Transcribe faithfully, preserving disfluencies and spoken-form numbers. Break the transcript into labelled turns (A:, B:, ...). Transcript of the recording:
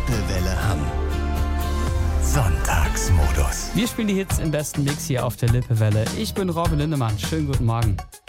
A: Lippewelle Hamm. Sonntagsmodus.
B: Wir spielen die Hits im besten Mix hier auf der Lippewelle. Ich bin Robin Lindemann. Schönen guten Morgen.